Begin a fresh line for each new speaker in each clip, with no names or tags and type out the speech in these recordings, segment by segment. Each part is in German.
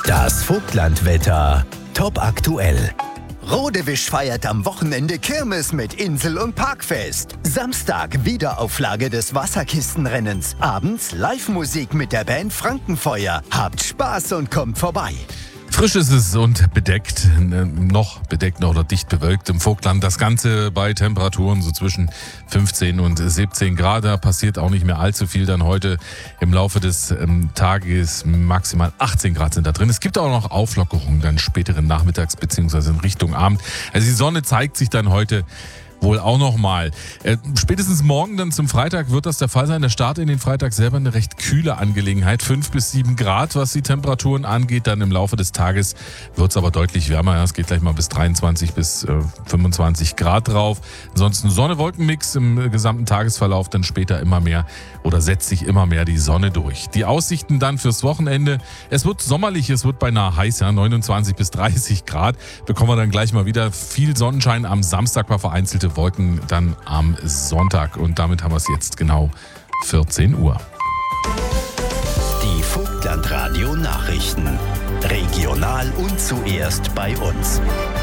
Das Vogtlandwetter. Top aktuell. Rodewisch feiert am Wochenende Kirmes mit Insel- und Parkfest. Samstag Wiederauflage des Wasserkistenrennens. Abends Live-Musik mit der Band Frankenfeuer. Habt Spaß und kommt vorbei.
Frisch ist es und bedeckt, noch oder dicht bewölkt im Vogtland. Das Ganze bei Temperaturen so zwischen 15 und 17 Grad. Da passiert auch nicht mehr allzu viel. Dann heute im Laufe des Tages maximal 18 Grad sind da drin. Es gibt auch noch Auflockerungen dann späteren Nachmittags bzw. in Richtung Abend. Also die Sonne zeigt sich dann heute wohl auch noch mal. Spätestens morgen dann zum Freitag wird das der Fall sein. Der Start in den Freitag selber eine recht kühle Angelegenheit. 5 bis 7 Grad, was die Temperaturen angeht. Dann im Laufe des Tages wird es aber deutlich wärmer. Ja, es geht gleich mal bis 23 bis 25 Grad drauf. Ansonsten Sonne-Wolken-Mix im gesamten Tagesverlauf. Dann später immer mehr oder setzt sich immer mehr die Sonne durch. Die Aussichten dann fürs Wochenende. Es wird sommerlich, es wird beinahe heiß. Ja, 29 bis 30 Grad. Bekommen wir dann gleich mal wieder viel Sonnenschein am Samstag, bei vereinzelte Wolken dann am Sonntag. Und damit haben wir es jetzt genau 14 Uhr.
Die Vogtlandradio Nachrichten. Regional und zuerst bei uns.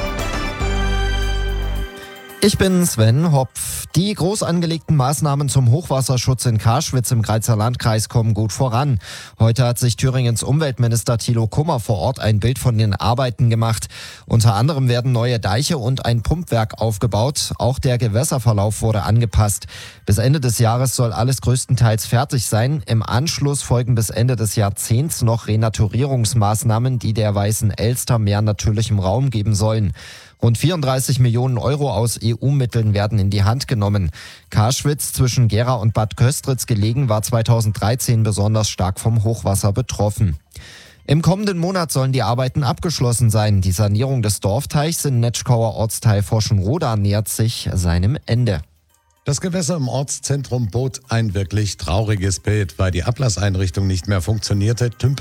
Ich bin Sven Hopf. Die groß angelegten Maßnahmen zum Hochwasserschutz in Karschwitz im Greizer Landkreis kommen gut voran. Heute hat sich Thüringens Umweltminister Thilo Kummer vor Ort ein Bild von den Arbeiten gemacht. Unter anderem werden neue Deiche und ein Pumpwerk aufgebaut. Auch der Gewässerverlauf wurde angepasst. Bis Ende des Jahres soll alles größtenteils fertig sein. Im Anschluss folgen bis Ende des Jahrzehnts noch Renaturierungsmaßnahmen, die der Weißen Elster mehr natürlichem Raum geben sollen. Rund 34 Millionen Euro aus EU-Mitteln werden in die Hand genommen. Karschwitz, zwischen Gera und Bad Köstritz gelegen, war 2013 besonders stark vom Hochwasser betroffen. Im kommenden Monat sollen die Arbeiten abgeschlossen sein. Die Sanierung des Dorfteichs in Netschkauer Ortsteil Forschenroda nähert sich seinem Ende.
Das Gewässer im Ortszentrum bot ein wirklich trauriges Bild, weil die Ablasseinrichtung nicht mehr funktionierte.